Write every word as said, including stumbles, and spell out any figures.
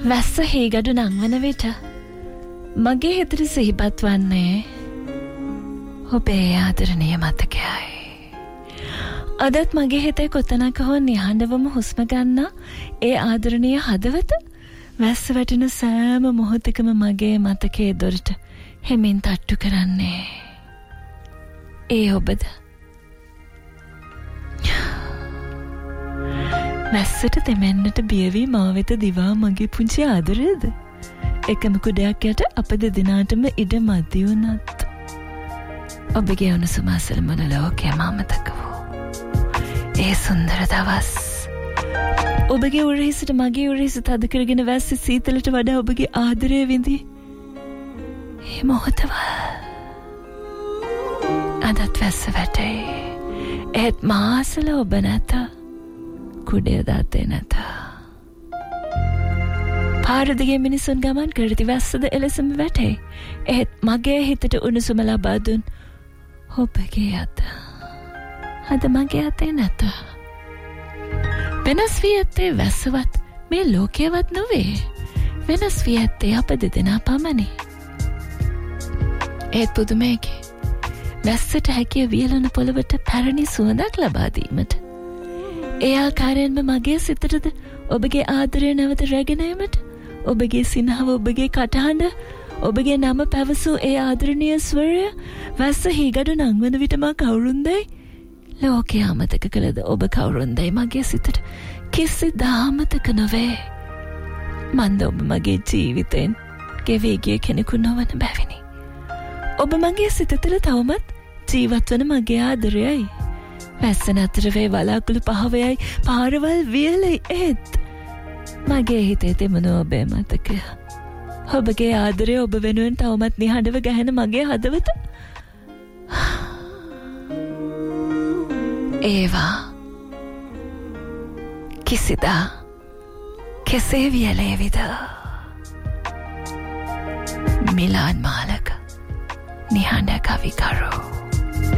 වැස්ස හීගඩු නංවන විට මගේ හිතට සිහිපත් වන්නේ ඔබේ ආදරණීය මතකයයි. අදත් මගේ හිතේ කොතනක හෝ නිහඬවම හුස්ම ගන්න ඒ ආදරණීය හදවත වැස්ස වැටෙන සෑම මොහොතකම මගේ මතකයේ දොරට හෙමින් තට්ටු කරන්නේ ඒ ඔබද? වැස්සට තෙමෙන්නට බියවී මා වෙත දිවා මගේ පුංචි ආදරයද? එකම කුඩයක් යට අප දෙදෙනාටම ඉඩ මදි වුණත් ඔබගේ උණුසුම අසල මොන ලෝකයම අමතක වූ ඒ සුන්දර දවස්. ඔබගේ උරහිසට මගේ උරහිස තද කරගෙන වැස්ස සීතලට වඩා ඔබගේ ආදරය විඳි ඒ මොහොතවල් අදත් වැස්ස වැටේ. ඒත් මාසල ඔබ නැත, කුඩේ දාතේ නැත. පාරදිගේ මිනිසුන් ගමන් කරති වැස්සද එලෙසම වැටේ. ඒත් මගේ හිතට උණුසුම ලබා දුන් ඔබගේ අත අද මගේ අතේ නැත. වෙනස් වී ඇත්තේ වැස්සවත් මේ ලෝකයවත් නොවේ. වෙනස් වී ඇත්තේ අප දෙදෙනා පමණි. ඒත් පුදුමයකි වැස්සට හැකිය වියලන පොළවට පැරණි සුවඳක් ලබා දීමට. ඒ ආකාරයෙන්ම මගේ සිතටද ඔබගේ ආදරය නැවත රැගෙන ඒමට, ඔබගේ සිනහව, ඔබගේ කටහඬ, ඔබගේ නම පැවසූ ඒ ආදරණීය ස්වරය වැස්ස හීගඩු නංවන විට මා කවුරුන්දයි ලෝකය අමතක කළද ඔබ කවුරුන්දයි මගේ සිතට කිසිදා අමතක නොවේ. මන්ද ඔබ මගේ ජීවිතෙන් ගෙවී ගිය කෙනෙකු නොවන බැවිනි. ඔබ මගේ සිත තුළ තවමත් ජීවත් වන මගේ ආදරයයි. වැස්ස නතර වේ, වලාකුළු පහවයයි, පාරවල් වියලයි. ඒත් මගේ හිතේ තිබුණු ඔබේ මතකය, ඔබගේ ආදරය, ඔබ වෙනුවෙන් තවමත් නිහඬව ගැහෙන මගේ හදවත, ඒවා කිසිදා කෙසේ වියලේවිද? මිලාන් මාලක නිහඬ කවිකරු.